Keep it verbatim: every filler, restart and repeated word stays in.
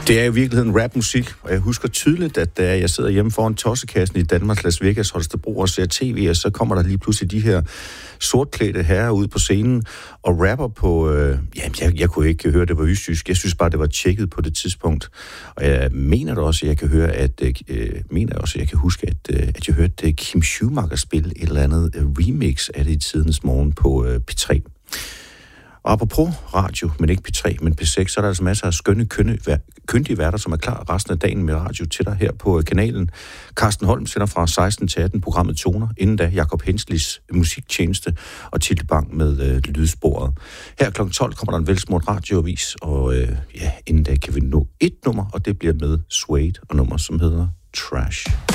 Det er i virkeligheden rapmusik, og jeg husker tydeligt, at da jeg sidder hjemme foran tossekassen i Danmarks Las Vegas Holstebro og ser tv, og så kommer der lige pludselig de her sortklædte herrer ud på scenen og rapper på... Øh, jamen, jeg, jeg kunne ikke høre, det var østjysk. Jeg synes bare, det var tjekket på det tidspunkt. Og jeg mener da også, at jeg kan høre, at... Øh, mener også, at jeg kan huske, at, øh, at jeg hørte Kim Schumacher spille et eller andet øh, remix af det i tidens morgen på øh, P tre. Og apropos radio, men ikke P tre, men P seks, så er der altså masser af skønne, kønne, kyndige værter, som er klar resten af dagen med radio til dig her på kanalen. Carsten Holm sender fra seksten til atten programmet Toner, inden da Jakob Henslis musiktjeneste og Tilde Bang med øh, lydsporet. Her klokken tolv kommer der en velsmurt radioavis, og øh, ja, inden da kan vi nå et nummer, og det bliver med Suede og nummer, som hedder Trash.